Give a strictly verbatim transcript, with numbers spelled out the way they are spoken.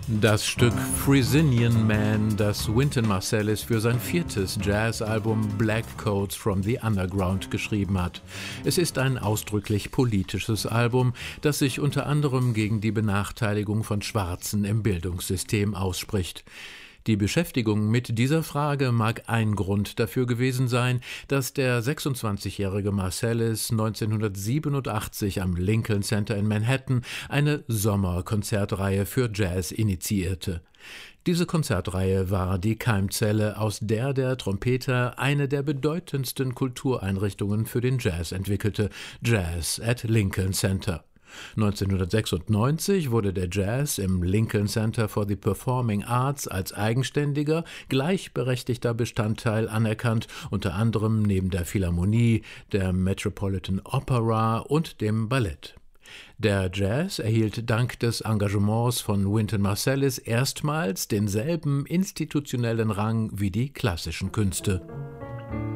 Das Stück Frisian Man, das Wynton Marsalis für sein viertes Jazzalbum Black Coats from the Underground geschrieben hat. Es ist ein ausdrücklich politisches Album, das sich unter anderem gegen die Benachteiligung von Schwarzen im Bildungssystem ausspricht. Die Beschäftigung mit dieser Frage mag ein Grund dafür gewesen sein, dass der sechsundzwanzigjährige Marsalis neunzehnhundertsiebenundachtzig am Lincoln Center in Manhattan eine Sommerkonzertreihe für Jazz initiierte. Diese Konzertreihe war die Keimzelle, aus der der Trompeter eine der bedeutendsten Kultureinrichtungen für den Jazz entwickelte: Jazz at Lincoln Center. neunzehnhundertsechsundneunzig wurde der Jazz im Lincoln Center for the Performing Arts als eigenständiger, gleichberechtigter Bestandteil anerkannt, unter anderem neben der Philharmonie, der Metropolitan Opera und dem Ballett. Der Jazz erhielt dank des Engagements von Wynton Marsalis erstmals denselben institutionellen Rang wie die klassischen Künste.